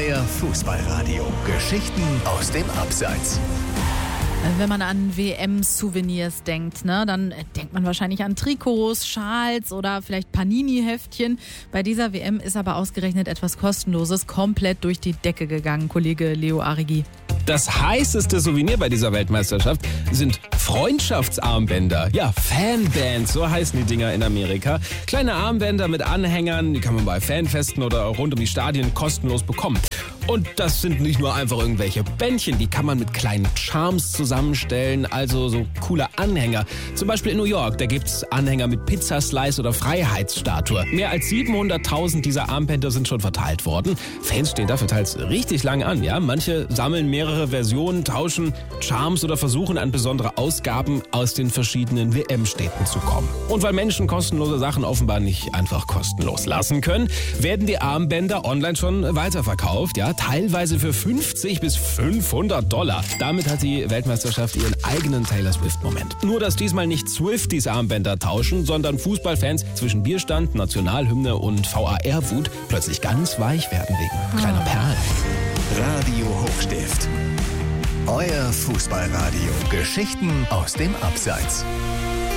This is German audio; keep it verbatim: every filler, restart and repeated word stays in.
Euer Fußballradio. Geschichten aus dem Abseits. Wenn man an W M-Souvenirs denkt, ne, dann denkt man wahrscheinlich an Trikots, Schals oder vielleicht Panini-Heftchen. Bei dieser W M ist aber ausgerechnet etwas Kostenloses komplett durch die Decke gegangen, Kollege Leo Arigi. Das heißeste Souvenir bei dieser Weltmeisterschaft sind Freundschaftsarmbänder. Ja, Fanbands, so heißen die Dinger in Amerika. Kleine Armbänder mit Anhängern, die kann man bei Fanfesten oder rund um die Stadien kostenlos bekommen. Und das sind nicht nur einfach irgendwelche Bändchen, die kann man mit kleinen Charms zusammenstellen, also so coole Anhänger. Zum Beispiel in New York, da gibt's Anhänger mit Pizzaslice oder Freiheitsstatue. Mehr als siebenhunderttausend dieser Armbänder sind schon verteilt worden. Fans stehen dafür teils richtig lang an, ja. Manche sammeln mehrere Versionen, tauschen Charms oder versuchen an besondere Ausgaben aus den verschiedenen W M-Städten zu kommen. Und weil Menschen kostenlose Sachen offenbar nicht einfach kostenlos lassen können, werden die Armbänder online schon weiterverkauft, ja. Teilweise für fünfzig bis fünfhundert Dollar. Damit hat die Weltmeisterschaft ihren eigenen Taylor Swift-Moment. Nur, dass diesmal nicht Swifties Armbänder tauschen, sondern Fußballfans zwischen Bierstand, Nationalhymne und V A R-Wut plötzlich ganz weich werden wegen kleiner Perlen. Radio Hochstift. Euer Fußballradio. Geschichten aus dem Abseits.